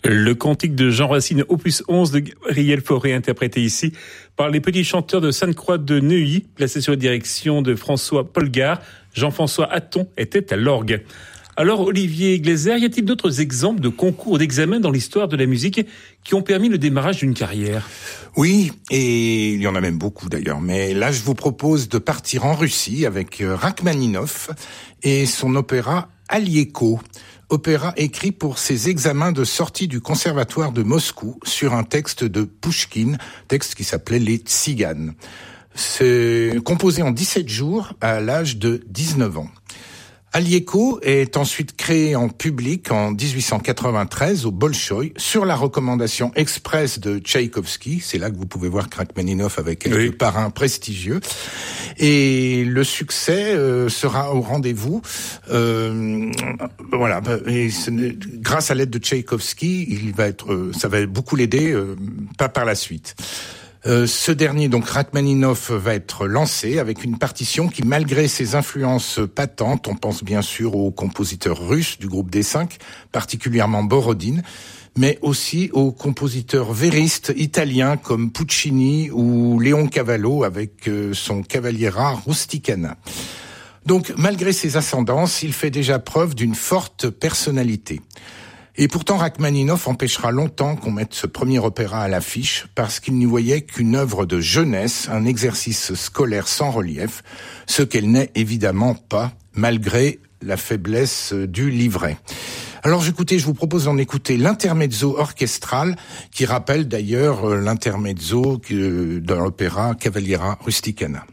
Le cantique de Jean Racine, opus 11 de Gabriel Fauré, interprété ici par les petits chanteurs de Sainte-Croix de Neuilly, placés sous la direction de François Polgar. Jean-François Hatton était à l'orgue. Alors, Olivier Glaser, y a-t-il d'autres exemples de concours ou d'examens dans l'histoire de la musique qui ont permis le démarrage d'une carrière ? Oui, et il y en a même beaucoup d'ailleurs. Mais là, je vous propose de partir en Russie avec Rachmaninov et son opéra Alieko. Opéra écrit pour ses examens de sortie du conservatoire de Moscou sur un texte de Pouchkine, texte qui s'appelait Les Tziganes. C'est composé en 17 jours à l'âge de 19 ans. Alieko est ensuite créé en public en 1893 au Bolchoï sur la recommandation express de Tchaïkovski. C'est là que vous pouvez voir Rachmaninov avec quelques parrains prestigieux. Et le succès sera au rendez-vous. Voilà. Et grâce à l'aide de Tchaïkovski, ça va beaucoup l'aider, pas par la suite. Ce dernier, donc Rachmaninov, va être lancé avec une partition qui, malgré ses influences patentes, on pense bien sûr aux compositeurs russes du groupe D5, particulièrement Borodine, mais aussi aux compositeurs véristes italiens comme Puccini ou Léon Cavallo avec son Cavaliera Rusticana. Donc, malgré ses ascendances, il fait déjà preuve d'une forte personnalité. Et pourtant, Rachmaninov empêchera longtemps qu'on mette ce premier opéra à l'affiche parce qu'il n'y voyait qu'une œuvre de jeunesse, un exercice scolaire sans relief, ce qu'elle n'est évidemment pas, malgré la faiblesse du livret. Alors écoutez, je vous propose d'en écouter l'intermezzo orchestral qui rappelle d'ailleurs l'intermezzo dans l'opéra Cavaliera Rusticana.